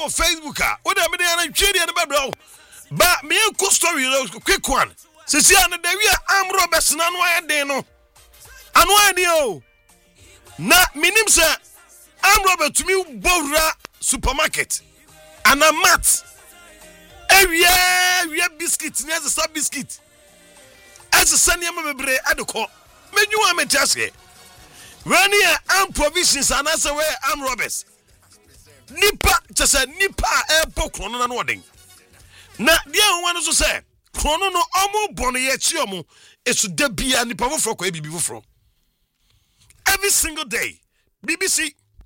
on Facebook. What am I doing? And bro, but me and story quick one. See, and the we arm robbers and why they know. And why they na minim say arm robber to me bora supermarket. And a mat. We biscuits, there's a sub biscuit. As a sunny mebre at the court. When you want me to say, when you arm provisions and as away arm robbers. Nipa, just a nipa airport chrono and wedding. Now, the other one is to say, chrono no omo bonnie chiomo is to debia and nipa for baby before. Every single day, BBC.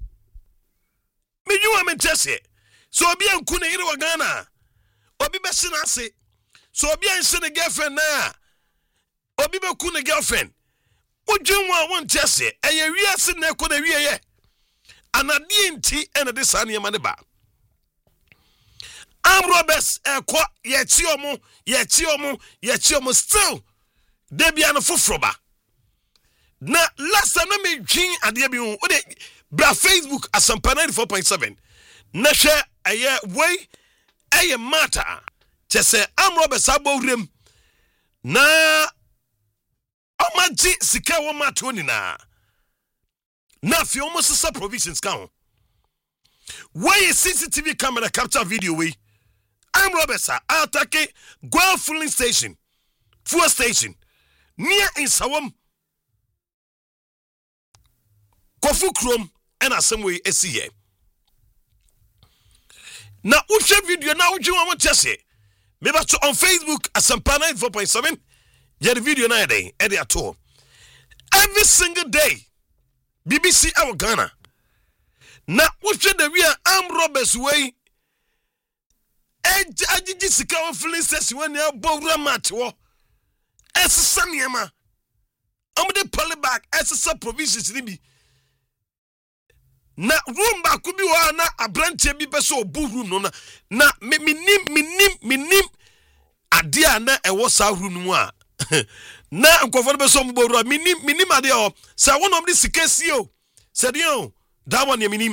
Me you want me to say, so be a kuna iro Ghana. Obi be sinase. So obi an sene girlfriend na. Obi be kuna girlfriend. Ojunwa won tese. Eye wiase na ko na wiye. Anadie nti ene de sane ma ne ba. Arm robbers ekwa ye chi omo still de bia no foforo ba. Na last time na me twin ade bi hu. O de bra Facebook Asampa 94.7. Na hwe eye way eye matter chese arm robbers abowrem na omaji sika wo mato ni na fi almost some provisions count. Why is CCTV camera capture video way? Arm robbers are attacking Guel fuel station near in Sawam Kofu Krom and a some way SCA. Now, which video now would you want to say? Maybe on Facebook Asampa 94.7. Yeah, the video now day at all. Every single day, BBC our Ghana. Now, which the real armed robbers way? I did this cover filling station when you're Bora Matwo. As a Sanyama. I'm the polyback as a sub provisions. Na room ba kubi wa na abranche bi be so bu room no na minim ade na ewo sa room mu a na nkofo be so mbo ru minim ade o say one of the sikasi o said you that one minim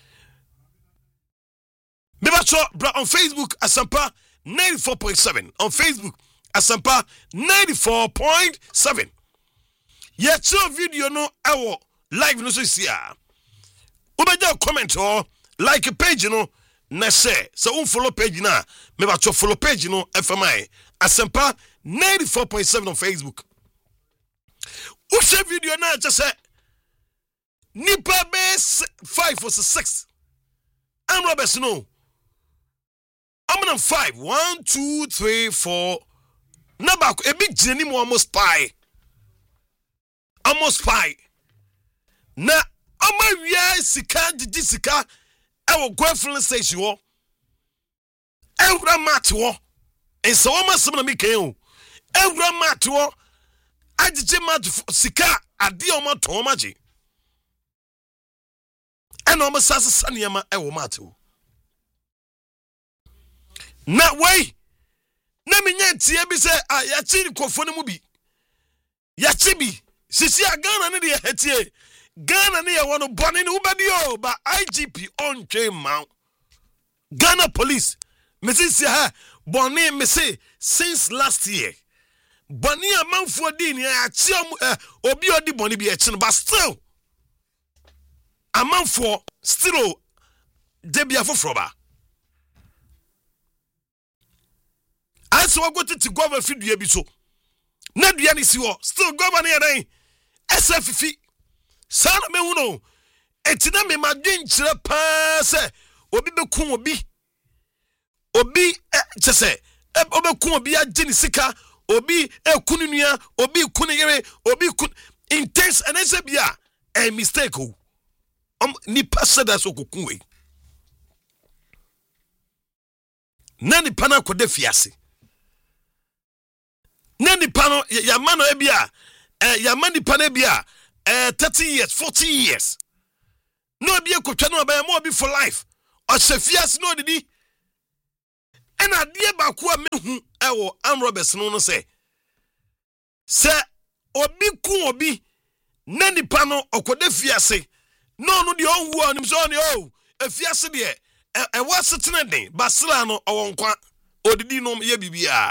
me ba so on Facebook Asampa 94.7 on Facebook Asampa 94.7 yet so video no ewo live no so sia. Ubeja comment or like a page no na say so follow page na me ba to follow page no FMI Asampa 94.7 on Facebook. Ushe video na just say nipa base 5 or 6. I'm Roberts no. I'm on 5 1 2 3 4 na ba a big jenny mo almost spy na Ama wia sika didi sika ewo Guel station wo ewra mat wo enso wo masem na meken o ewra mat wo agije mat sika ade o mato maji eno mo sase sanema ewo mat wo na wei na menya tie bi se ya chi kofo ne mu bi ya chi bi sisi agana ne de hetie Ghana ni wano boni ni ubedio ba IGP on mount. Ghana police mesi ha boni mesi since last year. Boni a man for din ya obi odi boni bi echi but still a man for still debia for ba. I so go to government fidua bi so. Na dua ni si wo still government ya dan SFF Sana me uno etina me madin chire pa se obi beku obi chese obeku obi agini sika obi ekunu nua obi kunu yere obi intense and ese bia a mistake o ni passa da so kokun we nani pana ko de fiase nani pano ya mano e bia ya mani pana bia 30 years, 40 years. No be a kotwa no ba mo be for life. O sefias no didi. And a dear baku a mehu ewo arm robbers no say. Se obi ku obi nani pano okode fiase. No de on wu anim so ne o. E fiase de e was sitting den basila no owonkwa odidi no ye bibia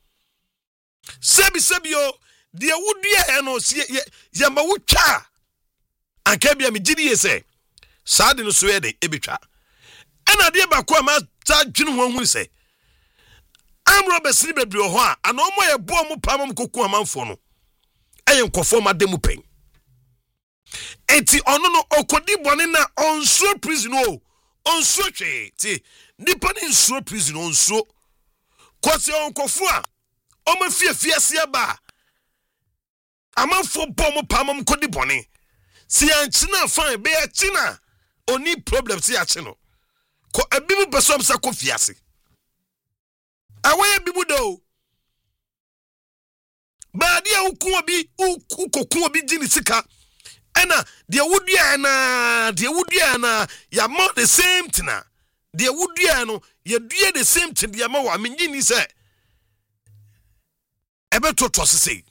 sebio de wudua e no ye ma wutwa anka bia me gidi ye se saade no so ye den ebetwa ena de ba ko ma ta dwene ho hu se amro besiri bebre ho a ana omo ye bo mo pamam koku amanfo no eye nkofo ma demu pen enti ono no okodi bone na onso prison o onso twe ti nipa ni nso prison onso kwose onkofo a omo fie sia ba amanfo bo mo pamam kodi bone si anchina fine be achina oni problem si achino ko ebibu besom sa ko fiase awaye bibu do ba dia ukun obi gini sika ena dia wudua na ya mo the same tina dia wudua no ya dua the same tin dia ma wa menyi se ebe toto sese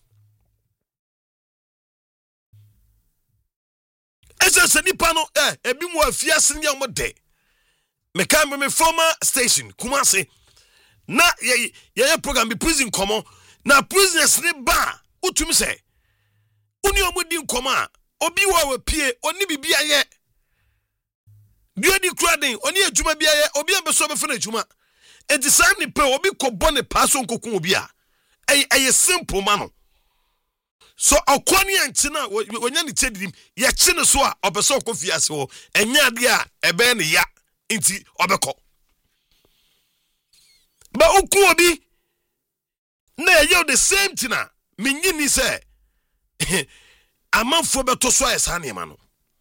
ese nipa no ebi mo afiase nya mo de me former station Kumasi na ye program be prison komo na prisoners ne ba utumi se uni omudi nkomo a obi wa pie oni bibia ye biodi kraden oni adwuma bia ye obi abeso be fena adwuma enti sam ni pe obi kobɔ ne paso nkokun obi a eye simple mano so okoni anti na wonya ne tedidim ye kye ne so a obeso okofiase wo enya ade a ebe ne ya enti obekɔ ba ukun obi na ye the same tina menyi ni se amanfo beto so ayesane ma no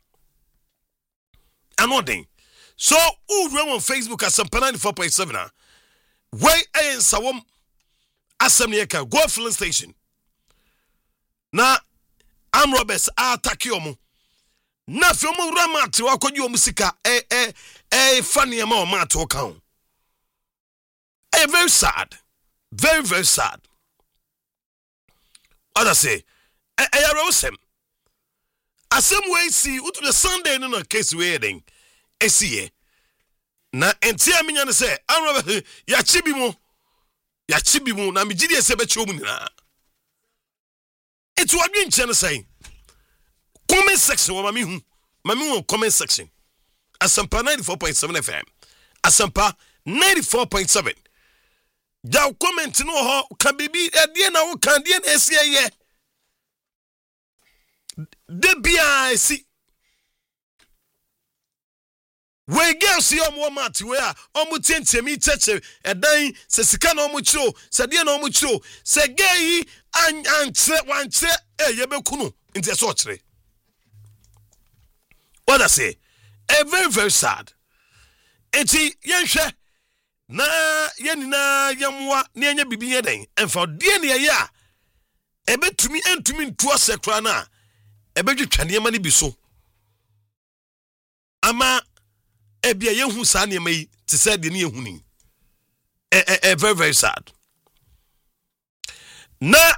anoden so uwura on Facebook Asempa 94.7 wey ensawom asem ne ka go filling station na am robbers attack omo na fi omo wura mate wakoji omo sika funny ma o mate o kan very sad, very very sad. Other say ayarosem asem we see utu the Sunday no case we den esie na entia menya ne say amro ya chibi mu na migidi ese be chi omu nina etu wadwe nche ne say comment section wa mami hu comment section Asempa 94.7 FM Asempa 94.7 ja comment no ho ka bibi e na wo kan de na esie ye de bia si we girls yo mo mate we a omu tentemi cheche edan se sika na omu chiro se de na omu chiro se gay anche wanche ye bekunu nti so chire what I say very very sad enti yenhwe na yenina yamwa ne anya bibi yeden emfa de ne ye a ebetumi entumi ntu asekra na ebedwetwane ma ne bi so ama ebia yehu sa ne ma yi te say de ne yehu ni very very sad na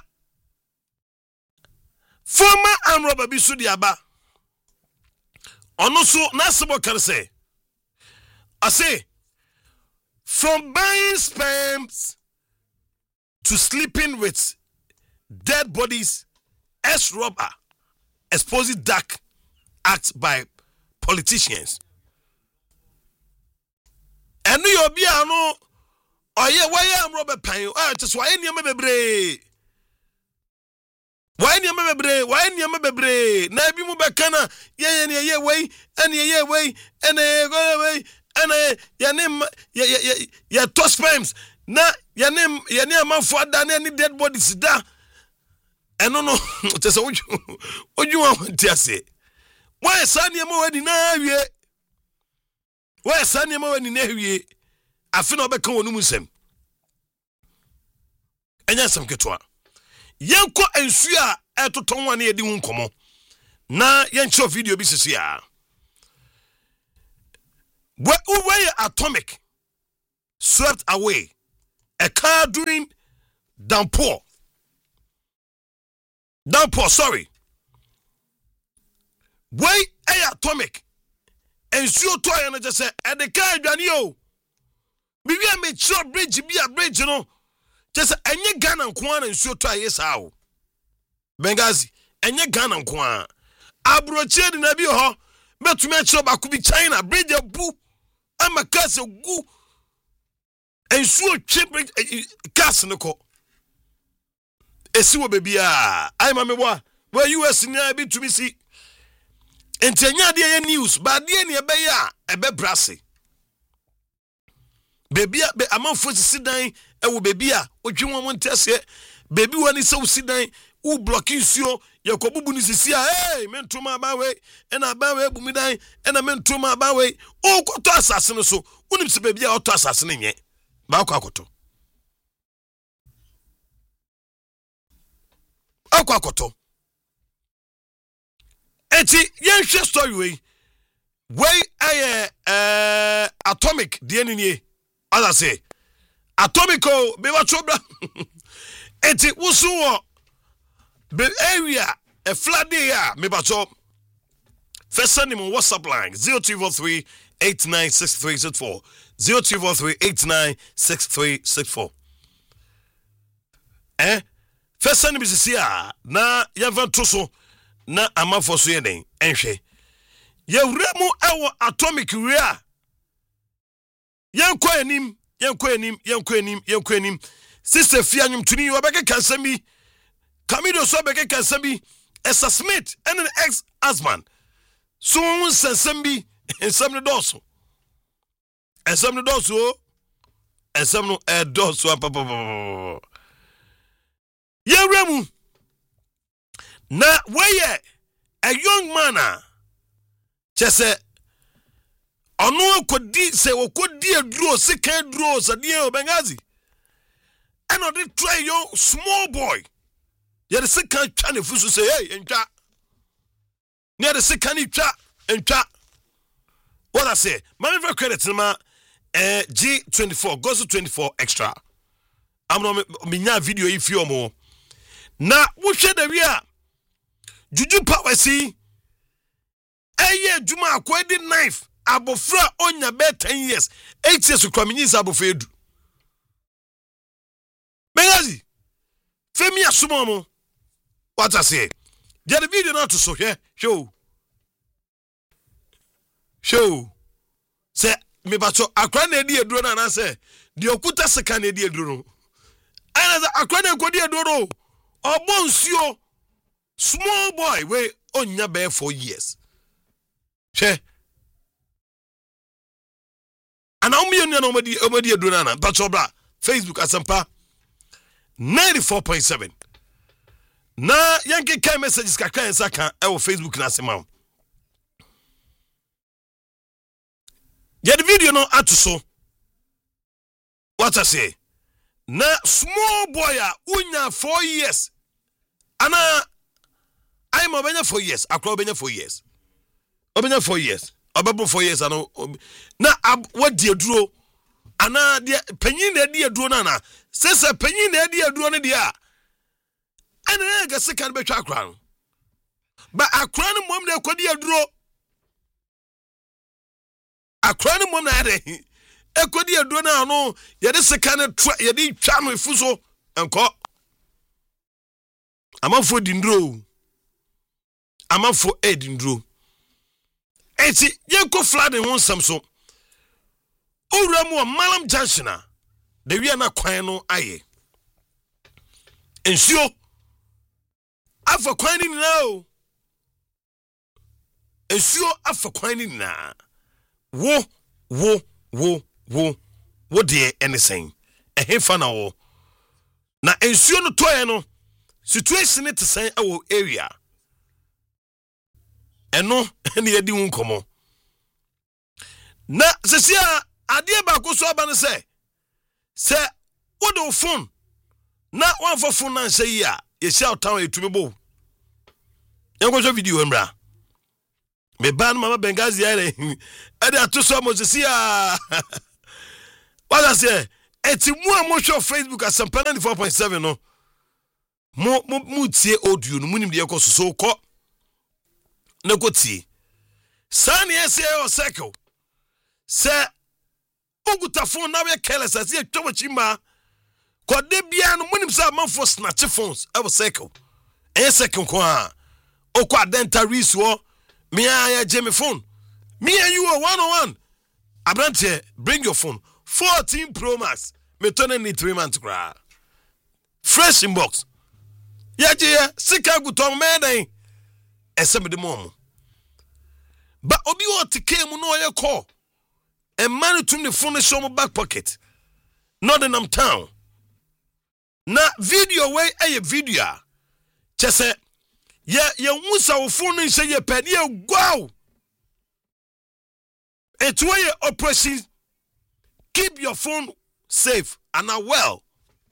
former amroba bi so de aba ono so na sebo kan say I say from buying sperms to sleeping with dead bodies, ex-robber exposes dark acts by politicians. And you be ano, why am robber paying? Just why any bebre? Why any bebre? Na bi mu bekana ye way and ye way and go away. And your name, your toss sperms. Na your name, man for than any dead bodies da. And no, just what you want to say. Why son your more than ye? Why son your more than ye? I feel no back on Musem. And yes, some ketwa. Yanko and Suya at to Tom 1 year doing come on. Na yancho video business here. Where atomic swept away a car during downpour, sorry. Where atomic ensuo to aye no je se e de ka adwane o bibi a me chiro bridge bi a bridge no je se enye Ghana nko an ensuo to aye sa o Benghazi enye Ghana nko an abroche di na bi ho betumi a chiro ba ku bi China bridge bu ama kase gu ensuo twe gas no ko esi wo bebia ai ma me boa where US ni abi to me see entenya de ye news ba de ne ebe ya ebe brase bebia be amanfo sidan e wo bebia odwe won ntese bebi woni se wo sidan wo blocking suo yakobubu ni sisi a hey mentoma ba we ena ba we bu mi dan ena mentoma ba we o koto asase no so wonim se bebia oto asase ne nye ba kwa koto akwakoto eti yenhwe story we atomic de ni as I say atomico be wa chobra eti wuso be area a flood there me ba cho first send him WhatsApp line 0243 896364 0243 896364 first send him is here na yavan toso na amafo so yeden enhwe ye wremu ewo atomic area yankwa enim sister fia nyum tuni obeke kansambi kamido so obeke kansambi esa Smith and an ex husband so won sansambi ensam no doso ensam no doso papa ye wremu na weye a young man chese onu akodi se okodi aduro second duro sadie o Benghazi and they try young small boy ye the second chane fusu say hey entwa near the second entwa what I say my favorite credit ma G24 goes to 24 extra I'm no minya video if you mo na wo hwe da wi a juju power si eye juma akwedi knife abofra onya be 10 years 8 years kwamenyisa abofedu Benghazi femi asumo mo what I say get the video not to so here show say me bacho akwa na edi eduro na na say de okuta seka na edi eduro ana akwa na kodi eduro obonsuo small boy we onya be 4 years she ana omienu na omadi eduro na bacho bra Facebook asampa 94.7 na yanke kai messages kakra ensa kan e wo Facebook na asema get the video no atuso what I say na small boy a unya 4 years ana I'm obenya 4 years akwa obenya 4 years obenya 4 years obebo 4 years ano na wadi aduro ana de panyin na di aduro na sese panyin na di aduro ne dia ana ga sekan betwa akra no ba akra no mom na kodi aduro akra no mom na ade ekodi aduro na no ye de sekan ye de twa no efuso enko amafo dindro amafo edindro eti yenko flood in wonsam so owuramu malam junction a de wi na kwan no aye ensuo afa kwan ni na o ensuo afa kwan ni na wo de anything ehefa na wo na ensuo no toye no situation it say our area eno ene yedi hu nkomo na sesia ade ba ko so aba no se wo do phone na one for phone na say ya ye shout town etumi bo yango so video mbra me ban mama Benghazi ere ade atoso mo sesia what I say eti mu amosho Facebook asampa 94.7 no mo tie audio no munim de yakoso so ko na ko tie Sani ese o circle. Se uguta phone na we careless as ye twa chimba. Ko de bia no monim say manfo snatch phones e circle. E circle ko a. Okwa denta riso me ya Jimmy phone. Me and you are 101. Abrante, bring your phone. 14 Pro Max. Me turn in 3 months cry. Fresh inbox. Yeah, sika gutom me ese me de mom. But obi o tike mu no ye call. A man to the phone show my back pocket. Not in town. Na video way a video. Chese ye wusa wo phone say ye pen ye go. It's why your operation keep your phone safe and well.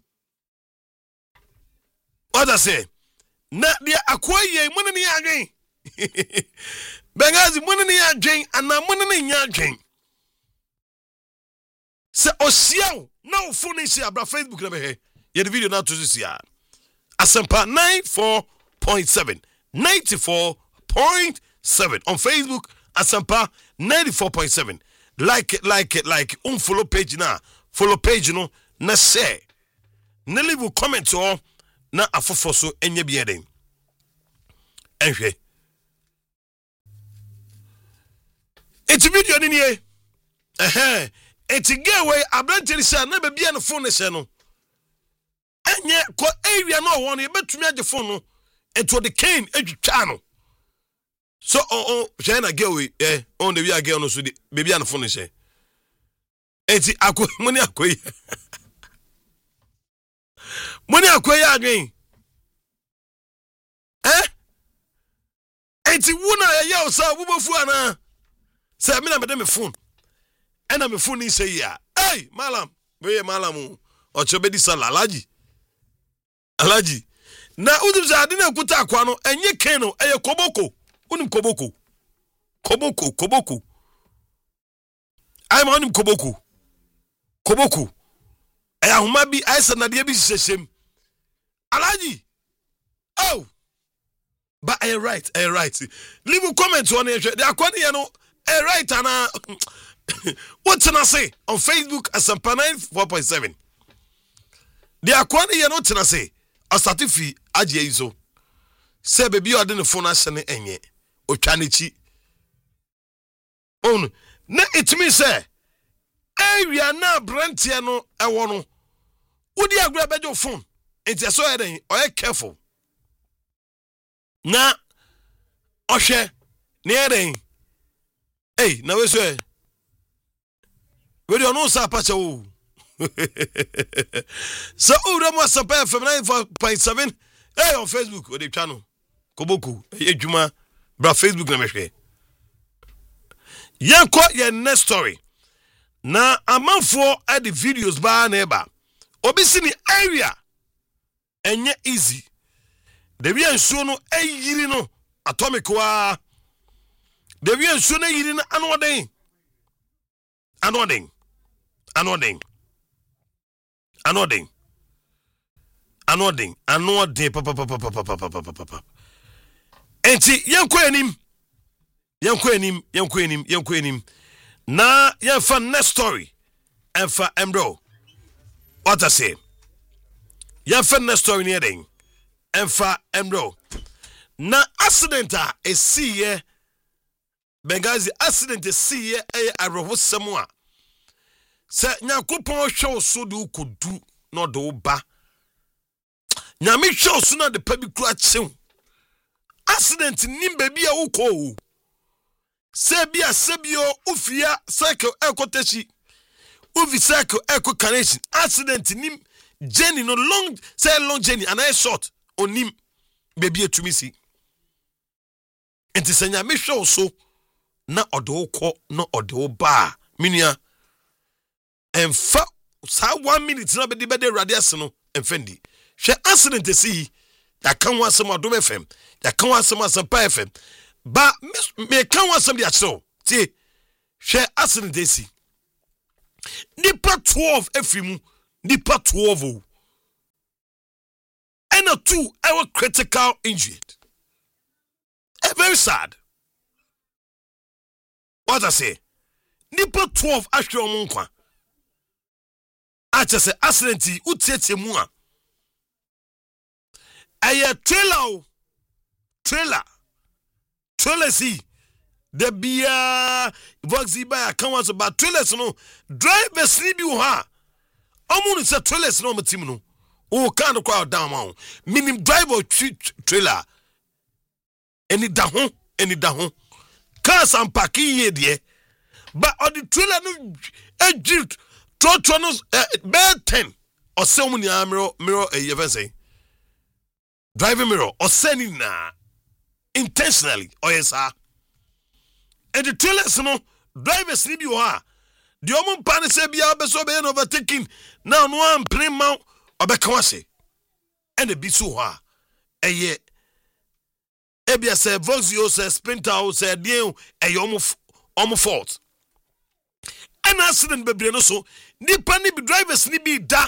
Others say, na dia akwaye money ni again. Bengazi money ni again and na money ni again. Se osiao na phone is abra Facebook na be ye the video now to this year. Asempa 94.7 94.7 on Facebook. Asampa 94.7. Like it. Follow page na. Follow page no. Na share. Na leave comment or na afofo so enye bieden. Enhwe. Eti video ni nie. Eti getaway abranteli sha na be bia no phone she no. Enye ko area no won e betumi age phone no. Enti the cane edwitwa no. So China girl we on the we girl no so the baby an phone she. Enti money akoy. Money akoy again. Enti wona ya o sa bubofu ana. Say me na me phone. And me phone ni say ya. Hey, malam, we malam o chobedi sala Alaji. Na udim za ade na kuta akwa no enye ken no eye koboko. Unim koboko. I'm on him koboko. Ahuma bi aisa na de bi sesem. Alaji. Oh. But I right. Leave a comment on it. The akwani you know, right ana what can I say on Facebook Asampa 94.7. The akwani you know tena say asatifi agye izo. Se baby ode ne phone asene enye. Otwanechi on na it means say area na brantie no ewo no wodi agura bejo phone enti so eden o careful na ohwe ne eden na we so we no sa pa wo so ura mo Asampa FM 94.7 on Facebook o de channel Koboku ejuma bra Facebook na mehwe yanko ye next story na amanfo at the videos ba na eba obi sini area enye easy de wi ensuo no ayiri no atomic wa de wi ensuo no ayiri no anoden papa enti yanko enim na yanfa next story enfa embro what I say yanfa next story ni eden enfa embro na accident a esiye Bengazi accident esiye arrohosem a se nyakopon hwe so de ukodu no do ba nyame hwe so na de pa bi kura chew accident nimba bi a ukọ sebio ufia cycle ekotechi uvi cycle eko connection accident nim journey no long journey and I short onim baby etumi si enti senya me hwe so na ode ukọ na ode oba minia emfa sa 1 minute na bede radius no emfendi hwe accident si ya kan wasem Adom FM ya kan wasem Asampa FM ba me kan wasem dia so tie hwe accident si nipa 12 efimu nipa 12 and a 2 our critical injured very sad what I say nipa 12 ahwe omo nkwa acha se accident utiete mu a aye trailer si the bia voxi ba kan was about trailers no drivers ni bi wo ha omo ni se trailers no matim no o kan do kwa down ma minim driver trailer eni da ho cars and parking here there but on the trailer no ejit trotro no bed 10 or so many mirror even say driving mirror or sending na intentionally or yes sir and the trailers no drivers ni bi wo ha the omon pan say bia be so be overtaking now no am play mount obeka wase and the bi so ha eye ebia say voxio say sprinter say dey omo fault an accident bebre no so nipa ni bi drivers ni bi da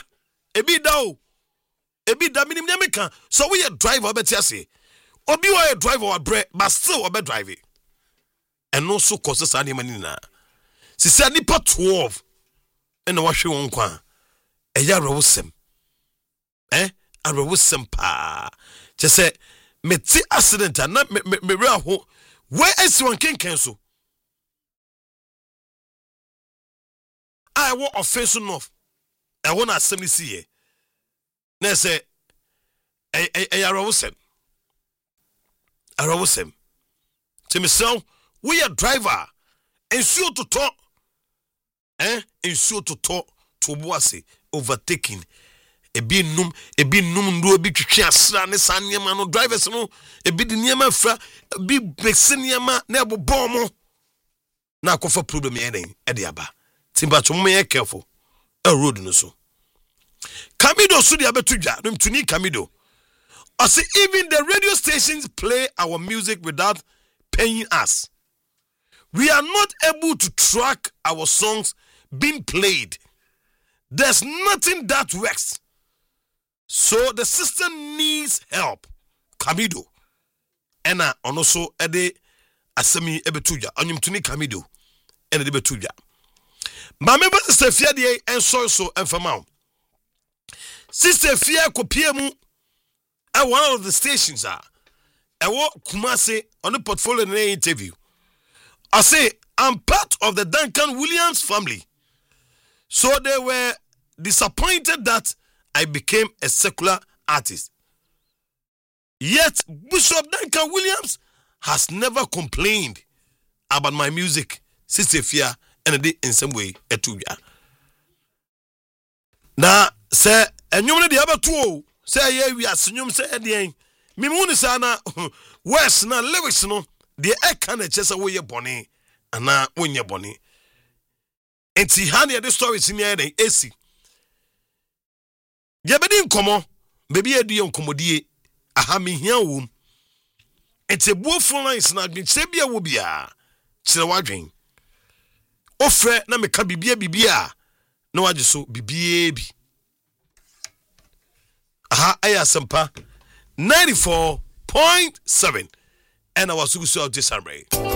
minim nyameka so we a driver obeti ase obi wa a driver wa bre but still obe drive it and no so cause sa ni mani na sisi nipa 12 na wa hwe won kwa eya rewosem arewosem pa che se meti accident na me reho where esi won kenken so I want offense enough. I want assembly see. Na say arewosem. Timiso we a driver ensuo to talk ensuo to talk to boase overtaking ebi num ndo ebi twetwe asra ne sanyema no drivers no ebi de niema fra ebi bexe niema na ebobom mo na akofa problem yen e de aba timba to me careful a road no so Kamido so de abetudwa no mtuni Kamido I say even the radio stations play our music without paying us. We are not able to track our songs being played. There's nothing that works. So the system needs help. Kamido. Ena onoso ede asemi ebetuja. Onyumtuni Kamido. Ene de betuja. Ma member Sister Fia de enso so enfama. Sister Fia kopie mu at one of the stations I walk Kumasi on the portfolio in an interview. I say I'm part of the Duncan Williams family. So they were disappointed that I became a secular artist. Yet Bishop Duncan Williams has never complained about my music. Sister Fia and in some way etuya. Na say enyum de abatu say ye we asnyum say edien mimuni sana west na lyrics no de e kan chese wo ye bone ana wonye bone enti hane the stories ni eden esi ye bedi nkomo bebi edi nkomodie aha me hia wo enti buofo lines na adwen se bia wo bia kire wadwen ofre na meka bibia na wagye so bibia bi aha aya sempa 94.7 and I was so out this array.